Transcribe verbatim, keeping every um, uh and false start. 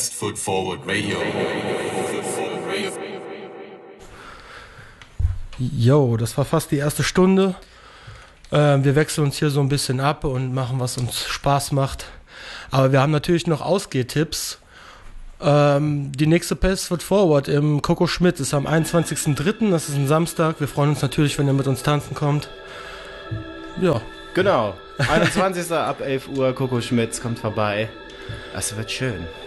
Best Foot Forward Radio. Jo, das war fast die erste Stunde. Äh, wir wechseln uns hier so ein bisschen ab und machen, was uns Spaß macht. Aber wir haben natürlich noch Ausgehtipps. Ähm, die nächste Best Foot Forward im Coco Schmidt ist am einundzwanzigsten dritten Das ist ein Samstag. Wir freuen uns natürlich, wenn ihr mit uns tanzen kommt. Ja. Genau. einundzwanzigsten ab elf Uhr, Coco Schmitz kommt vorbei. Das wird schön.